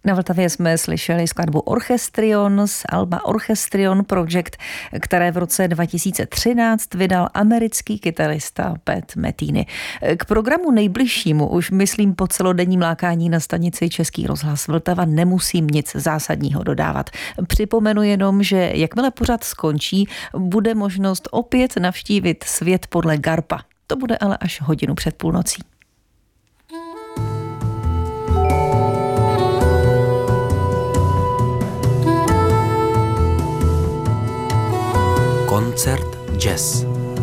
Na Vltavě jsme slyšeli skladbu Orchestrion z alba Orchestrion Project, které v roce 2013 vydal americký kytarista Pat Metheny. K programu nejbližšímu už myslím po celodenním lákání na stanici Český rozhlas Vltava nemusím nic zásadního dodávat. Připomenu jenom, že jakmile pořad skončí, bude možnost opět navštívit svět podle Garpa. To bude ale až hodinu před půlnocí. Koncert jazz.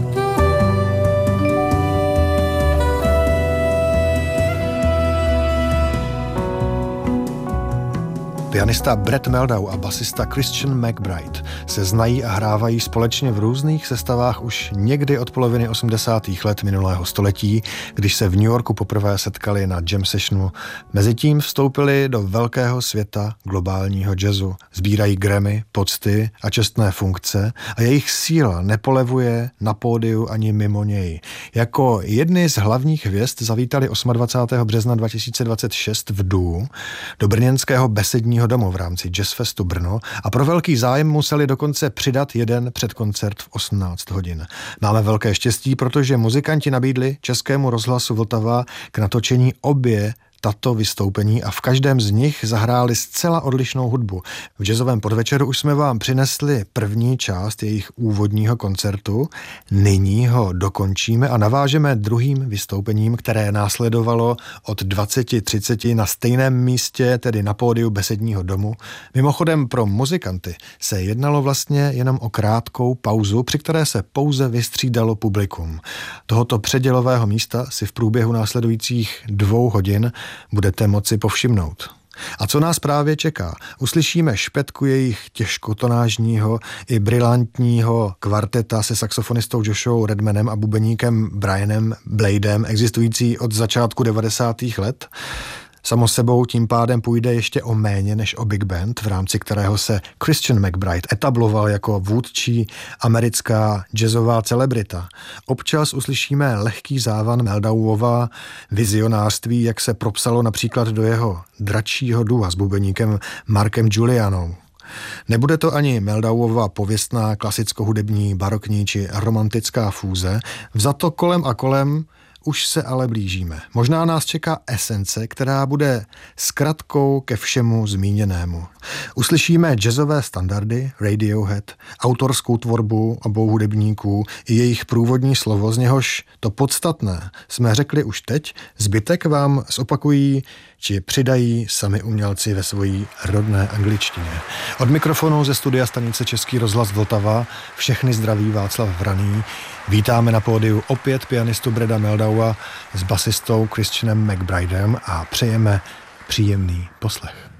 Pianista Brett Meldau a basista Christian McBride se znají a hrávají společně v různých sestavách už někdy od poloviny 80. let minulého století, když se v New Yorku poprvé setkali na jam sessionu. Mezitím vstoupili do velkého světa globálního jazzu. Sbírají Grammy, pocty a čestné funkce a jejich síla nepolevuje na pódiu ani mimo něj. Jako jedny z hlavních hvězd zavítali 28. března 2026 v Duu do brněnského besedního domu v rámci Jazzfestu Brno a pro velký zájem museli dokonce přidat jeden předkoncert v 18 hodin. Máme velké štěstí, protože muzikanti nabídli Českému rozhlasu Vltava k natočení obě tato vystoupení a v každém z nich zahráli zcela odlišnou hudbu. V jazzovém podvečeru už jsme vám přinesli první část jejich úvodního koncertu. Nyní ho dokončíme a navážeme druhým vystoupením, které následovalo od 20:30 na stejném místě, tedy na pódiu besedního domu. Mimochodem pro muzikanty se jednalo vlastně jenom o krátkou pauzu, při které se pouze vystřídalo publikum. Tohoto předělového místa si v průběhu následujících 2 hodin budete moci povšimnout. A co nás právě čeká? Uslyšíme špetku jejich těžkotonážního i brilantního kvarteta se saxofonistou Joshou Redmanem a bubeníkem Brianem Bladem, existující od začátku 90. let. Samo sebou tím pádem půjde ještě o méně než o big band, v rámci kterého se Christian McBride etabloval jako vůdčí americká jazzová celebrita. Občas uslyšíme lehký závan Meldauova vizionářství, jak se propsalo například do jeho dračího dua s bubeníkem Markem Julianou. Nebude to ani Meldauova pověstná klasicko-hudební, barokní či romantická fúze, vzato kolem a kolem už se ale blížíme. Možná nás čeká esence, která bude zkratkou ke všemu zmíněnému. Uslyšíme jazzové standardy Radiohead, autorskou tvorbu obou hudebníků i jejich průvodní slovo, z něhož to podstatné jsme řekli už teď, zbytek vám zopakují či přidají sami umělci ve svojí rodné angličtině. Od mikrofonu ze studia stanice Český rozhlas Vltava všechny zdraví Václav Vraný. Vítáme na pódiu opět pianistu Bretta Meldaua s basistou Christianem McBridem a přejeme příjemný poslech.